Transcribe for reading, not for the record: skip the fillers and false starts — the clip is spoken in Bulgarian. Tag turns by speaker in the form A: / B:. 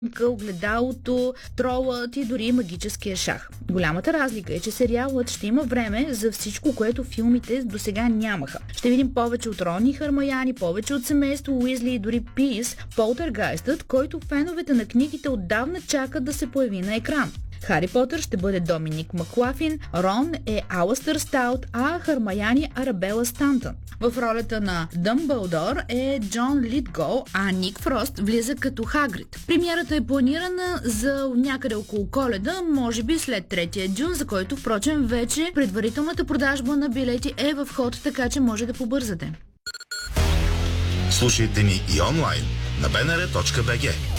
A: огледалото, тролът и дори магическия шах. Голямата разлика е, че сериалът ще има време за всичко, което филмите до сега нямаха. Ще видим повече от Рон и Хърмаяни, повече от семейство Уизли и дори Пис, полтергайстът, който феновете на книгите отдавна чакат да се появи на екран. Хари Потър ще бъде Доминик Маклафин, Рон е Алъстър Стаут, а Хърмаяни Арабела Стантън. В ролята на Дъмбълдор е Джон Литгол, а Ник Фрост влиза като Хагрид. Премиерата е планирана за някъде около Коледа, може би след 3 Джун, за който впрочем вече предварителната продажба на билети е в ход, така че може да побързате.
B: Слушайте ни и онлайн на bnr.bg.